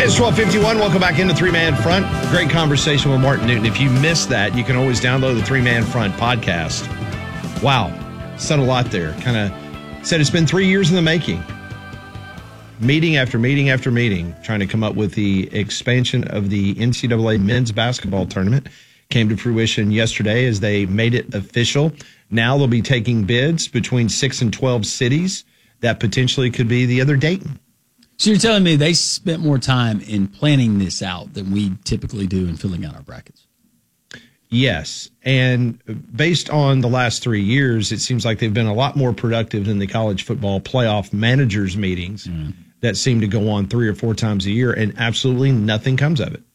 Hey, it's 12:51. Welcome back into Three Man Front. Great conversation with Martin Newton. If you missed that, you can always download the Three Man Front podcast. Wow. Said a lot there. Kind of said it's been 3 years in the making. Meeting after meeting after meeting, trying to come up with the expansion of the NCAA men's basketball tournament. Came to fruition yesterday as they made it official. Now they'll be taking bids between 6 and 12 cities. That potentially could be the other Dayton. So you're telling me they spent more time in planning this out than we typically do in filling out our brackets? Yes. And based on the last 3 years, it seems like they've been a lot more productive than the college football playoff managers meetings that seem to go on 3 or 4 times a year, and absolutely nothing comes of it.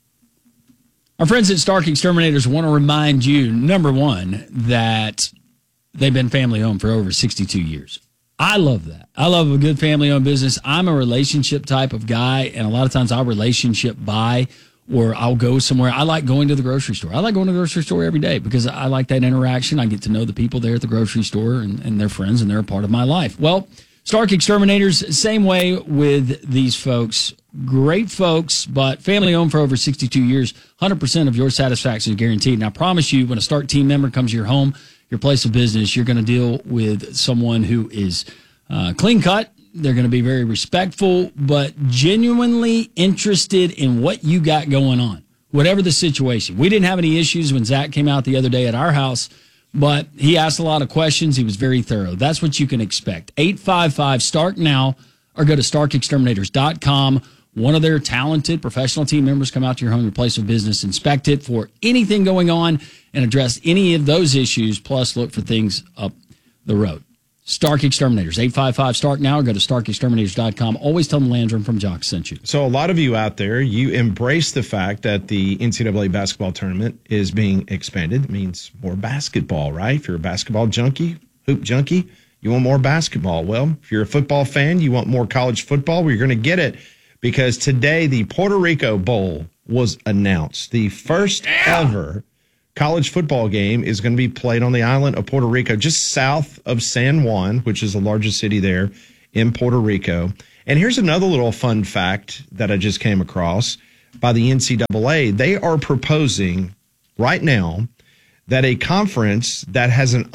Our friends at Stark Exterminators want to remind you, number one, that they've been family-owned for over 62 years. I love that. I love a good family-owned business. I'm a relationship type of guy, and a lot of times I'll relationship buy, or I'll go somewhere. I like going to the grocery store. I like going to the grocery store every day because I like that interaction. I get to know the people there at the grocery store and they're friends, and they're a part of my life. Well, Stark Exterminators, same way with these folks. Great folks, but family-owned for over 62 years. 100% of your satisfaction is guaranteed. And I promise you, when a Stark team member comes to your home, your place of business, you're going to deal with someone who is clean-cut. They're going to be very respectful, but genuinely interested in what you got going on, whatever the situation. We didn't have any issues when Zach came out the other day at our house, but he asked a lot of questions. He was very thorough. That's what you can expect. 855-STARK now, or go to StarkExterminators.com. One of their talented professional team members come out to your home, your place of business, inspect it for anything going on, and address any of those issues, plus look for things up the road. Stark Exterminators, 855-STARK now, or go to StarkExterminators.com. Always tell them Landrum from Jock sent you. So a lot of you out there, you embrace the fact that the NCAA basketball tournament is being expanded. It means more basketball, right? If you're a basketball junkie, hoop junkie, you want more basketball. Well, if you're a football fan, you want more college football, well, you're going to get it. Because today, the Puerto Rico Bowl was announced. The first ever college football game is going to be played on the island of Puerto Rico, just south of San Juan, which is the largest city there in Puerto Rico. And here's another little fun fact that I just came across by the NCAA. They are proposing right now that a conference that has an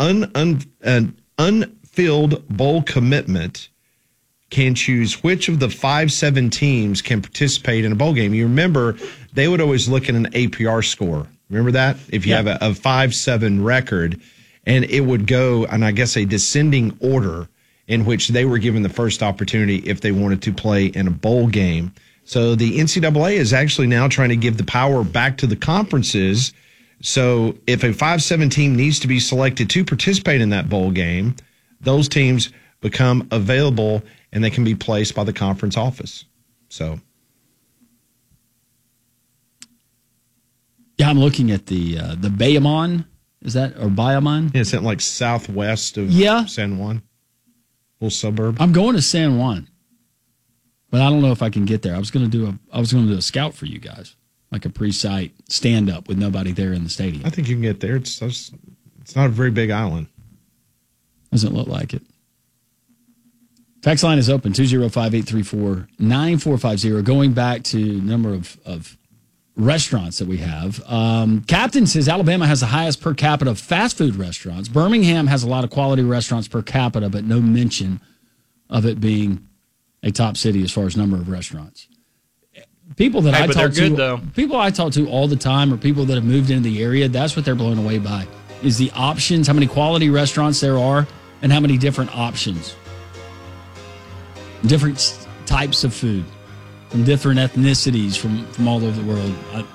unfilled bowl commitment can choose which of the 5-7 teams can participate in a bowl game. You remember, they would always look at an APR score. Remember that? If you have a 5-7 record, and it would go, and I guess a descending order in which they were given the first opportunity if they wanted to play in a bowl game. So the NCAA is actually now trying to give the power back to the conferences. So if a 5-7 team needs to be selected to participate in that bowl game, those teams become available and they can be placed by the conference office. So, yeah, I'm looking at the Bayamon. Is that, or Bayamon? Yeah, it's in like southwest of San Juan, little suburb. I'm going to San Juan, but I don't know if I can get there. I was going to do a scout for you guys, like a pre-site stand up with nobody there in the stadium. I think you can get there. It's not a very big island. Doesn't look like it. Text line is open, 205-834-9450. Going back to the number of restaurants that we have. Captain says Alabama has the highest per capita fast food restaurants. Birmingham has a lot of quality restaurants per capita, but no mention of it being a top city as far as number of restaurants. People that people I talk to all the time are people that have moved into the area. That's what they're blown away by, is the options, how many quality restaurants there are, and how many different options. Different types of food from different ethnicities from all over the world.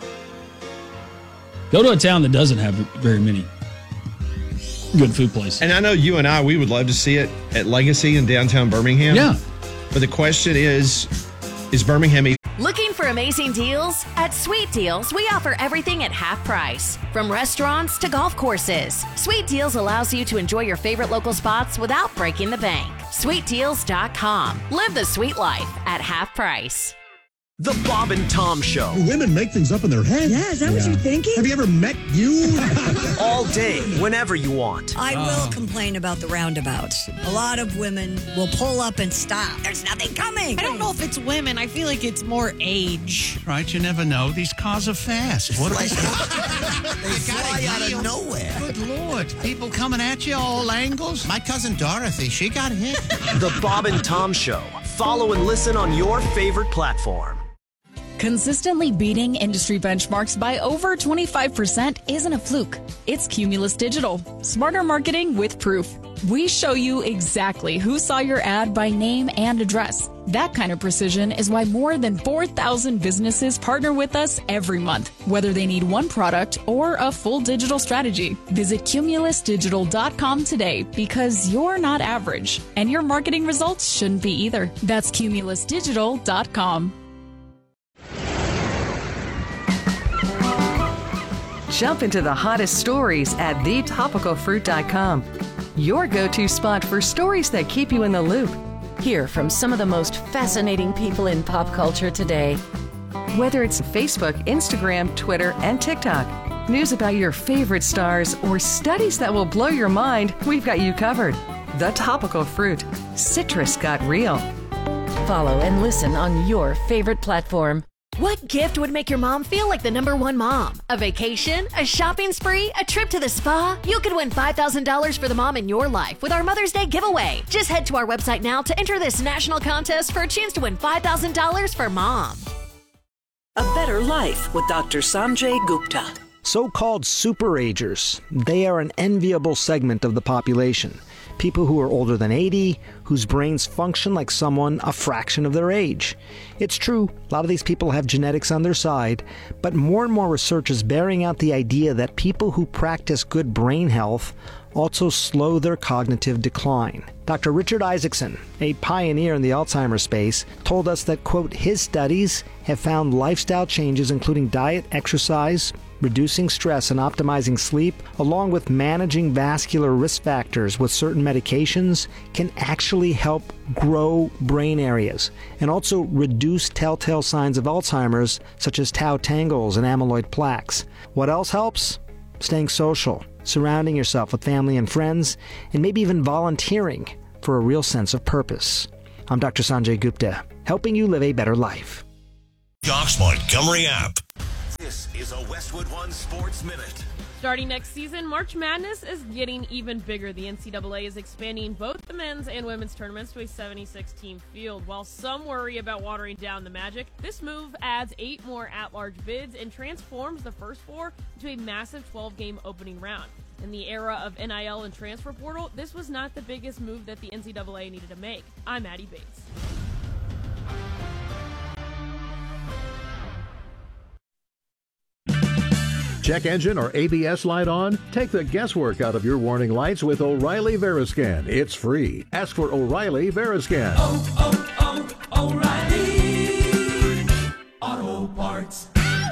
Go to a town that doesn't have very many good food places. And I know you and we would love to see it at Legacy in downtown Birmingham. Yeah. But the question is Birmingham even? Looking for amazing deals? At Sweet Deals, we offer everything at half price. From restaurants to golf courses, Sweet Deals allows you to enjoy your favorite local spots without breaking the bank. SweetDeals.com. Live the sweet life at half price. The Bob and Tom Show. Women make things up in their head. Yeah, is that what you're thinking? Have you ever met you? All day, whenever you want. I will complain about the roundabouts. A lot of women will pull up and stop. There's nothing coming. I don't know if it's women. I feel like it's more age. Right, you never know. These cars are fast. What They fly out of nowhere. Good Lord. People coming at you all angles. My cousin Dorothy, she got hit. The Bob and Tom Show. Follow and listen on your favorite platform. Consistently beating industry benchmarks by over 25% isn't a fluke. It's Cumulus Digital. Smarter marketing with proof. We show you exactly who saw your ad by name and address. That kind of precision is why more than 4,000 businesses partner with us every month, whether they need one product or a full digital strategy. Visit cumulusdigital.com today because you're not average, and your marketing results shouldn't be either. That's cumulusdigital.com. Jump into the hottest stories at thetopicalfruit.com. Your go-to spot for stories that keep you in the loop. Hear from some of the most fascinating people in pop culture today. Whether it's Facebook, Instagram, Twitter, and TikTok, news about your favorite stars, or studies that will blow your mind, we've got you covered. The Topical Fruit. Citrus got real. Follow and listen on your favorite platform. What gift would make your mom feel like the #1 mom? A vacation? A shopping spree? A trip to the spa? You could win $5,000 for the mom in your life with our Mother's Day giveaway. Just head to our website now to enter this national contest for a chance to win $5,000 for mom. A Better Life with Dr. Sanjay Gupta. So-called superagers. They are an enviable segment of the population. People who are older than 80, whose brains function like someone a fraction of their age. It's true, a lot of these people have genetics on their side, but more and more research is bearing out the idea that people who practice good brain health also slow their cognitive decline. Dr. Richard Isaacson, a pioneer in the Alzheimer's space, told us that, quote, his studies have found lifestyle changes including diet, exercise, reducing stress and optimizing sleep, along with managing vascular risk factors with certain medications, can actually help grow brain areas and also reduce telltale signs of Alzheimer's, such as tau tangles and amyloid plaques. What else helps? Staying social, surrounding yourself with family and friends, and maybe even volunteering for a real sense of purpose. I'm Dr. Sanjay Gupta, helping you live a better life. Jocks Montgomery app. This is a Westwood One Sports Minute. Starting next season, March Madness is getting even bigger. The NCAA is expanding both the men's and women's tournaments to a 76-team field. While some worry about watering down the magic, this move adds 8 more at-large bids and transforms the first 4 into a massive 12-game opening round. In the era of NIL and transfer portal, this was not the biggest move that the NCAA needed to make. I'm Maddie Bates. Check engine or ABS light on? Take the guesswork out of your warning lights with O'Reilly Veriscan. It's free. Ask for O'Reilly Veriscan. O'Reilly Auto Parts.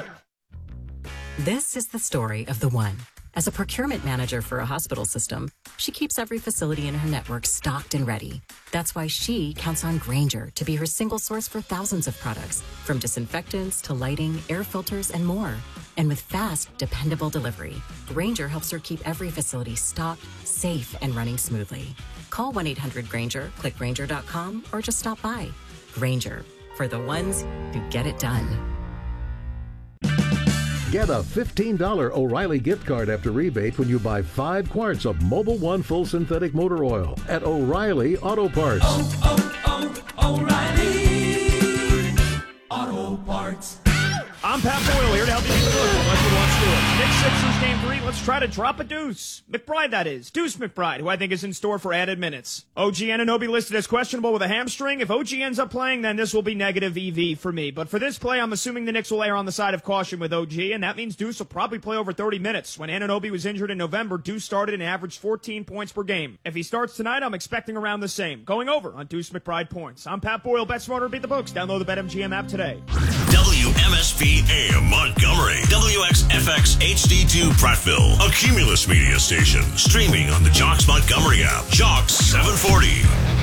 This is the story of the one. As a procurement manager for a hospital system, she keeps every facility in her network stocked and ready. That's why she counts on Grainger to be her single source for thousands of products, from disinfectants to lighting, air filters, and more. And with fast, dependable delivery, Grainger helps her keep every facility stocked, safe, and running smoothly. Call 1-800-GRAINGER, click Grainger.com, or just stop by. Grainger, for the ones who get it done. Get a $15 O'Reilly gift card after rebate when you buy 5 quarts of Mobil 1 full synthetic motor oil at O'Reilly Auto Parts. O'Reilly Auto Parts. I'm Pat Boyle here to help you get the book from Westwood One Steelers. Knicks Sixers game 3. Let's try to drop a deuce. McBride, that is. Deuce McBride, who I think is in store for added minutes. OG Anunoby listed as questionable with a hamstring. If OG ends up playing, then this will be negative EV for me. But for this play, I'm assuming the Knicks will err on the side of caution with OG, and that means Deuce will probably play over 30 minutes. When Anunoby was injured in November, Deuce started and averaged 14 points per game. If he starts tonight, I'm expecting around the same. Going over on Deuce McBride points. I'm Pat Boyle. Bet smarter, beat the books. Download the BetMGM app today. WMSP AM Montgomery, WXFX HD2 Prattville, a Cumulus media station, streaming on the Jocks Montgomery app. Jocks 740.